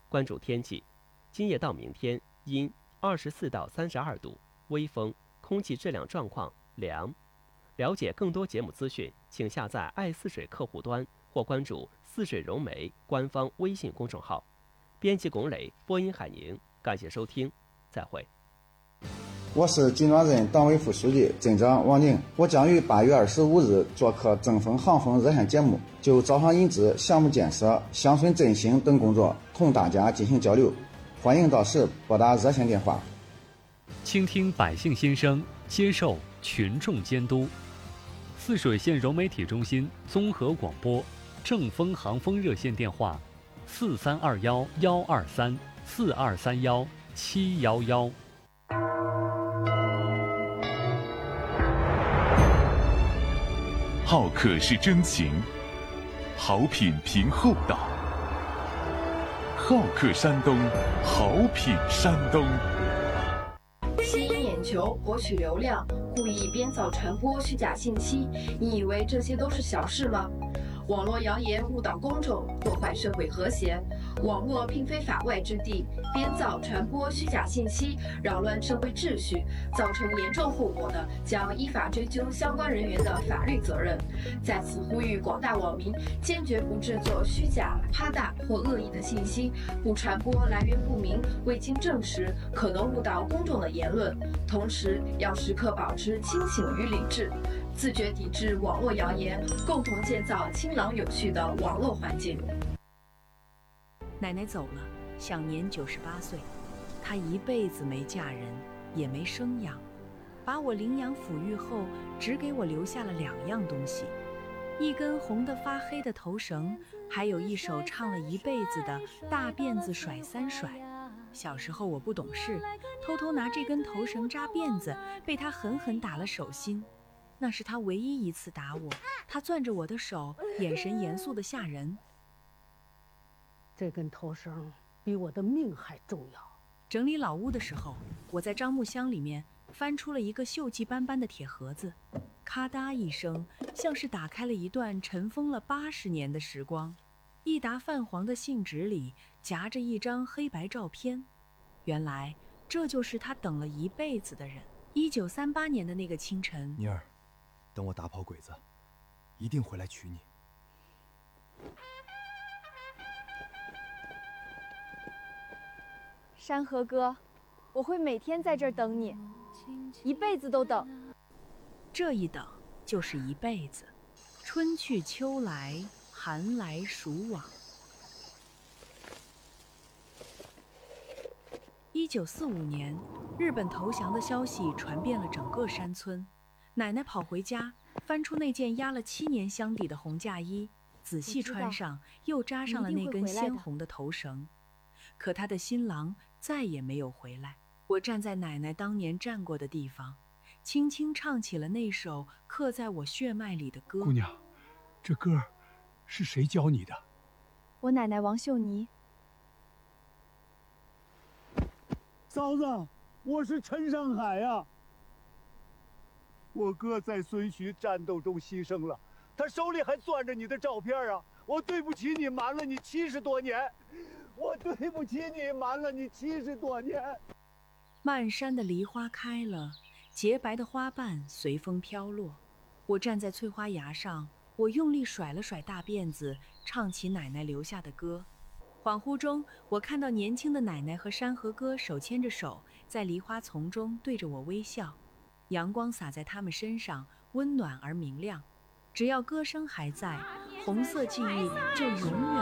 关注天气，今夜到明天阴，24到32度，微风，空气质量状况良。了解更多节目资讯，请下载爱似水客户端或关注似水融媒官方微信公众号。编辑龚磊，播音海宁，感谢收听，再会。 我是金庄镇党委副书记、镇长王宁，我将于8月25日做客正风航风热线节目，就招商引资、项目建设、乡村振兴等工作同大家进行交流，欢迎到时拨打热线电话。 倾听百姓心声，接受群众监督。泗水县融媒体中心综合广播，正风航风热线电话：4321-123，4231-711。 好客是真情，好品凭厚道。好客山东，好品山东。 吸引眼球，博取流量，故意编造传播虚假信息，你以为这些都是小事吗？网络谣言误导公众，破坏社会和谐。网络并非法外之地，编造传播虚假信息，扰乱社会秩序，造成严重后果的，将依法追究相关人员的法律责任。在此呼吁广大网民坚决不制作虚假、夸大或恶意的信息，不传播来源不明、未经证实、可能误导公众的言论。同时，要时刻保持清醒与理智，自觉抵制网络谣言，共同建造清朗有序的网络环境。 奶奶走了，享年98岁。她一辈子没嫁人，也没生养，把我领养抚育后，只给我留下了2样东西：一根红得发黑的头绳，还有一首唱了一辈子的大辫子甩3甩。小时候我不懂事，偷偷拿这根头绳扎辫子，被她狠狠打了手心。那是她唯一一次打我，她攥着我的手，眼神严肃得吓人。 这根头绳比我的命还重要。 整理老屋的时候，我在樟木箱里面翻出了一个锈迹斑斑的铁盒子，咔嗒一声，像是打开了一段尘封了80年的时光。一沓泛黄的信纸里夹着一张黑白照片，原来这就是他等了一辈子的人。1938年的那个清晨， 妮儿，等我打跑鬼子，一定回来娶你。 山河哥，我会每天在这儿等你，一辈子都等。 这一等就是一辈子，春去秋来，寒来暑往。1945年，日本投降的消息传遍了整个山村。奶奶跑回家，翻出那件压了7年箱底的红嫁衣，仔细穿上，又扎上了那根鲜红的头绳。可她的新郎再也没有回来。我站在奶奶当年站过的地方，轻轻唱起了那首刻在我血脉里的歌。 姑娘，这歌是谁教你的？ 我奶奶王秀妮。 嫂子，我是陈上海呀。我哥在孙徐战斗中牺牲了，他手里还攥着你的照片啊！我对不起你，瞒了你70多年。我对不起你，瞒了你70多年。 漫山的梨花开了，洁白的花瓣随风飘落。我站在翠花崖上，我用力甩了甩大辫子，唱起奶奶留下的歌。恍惚中，我看到年轻的奶奶和山河哥手牵着手，在梨花丛中对着我微笑。阳光洒在他们身上，温暖而明亮。只要歌声还在，红色记忆就永远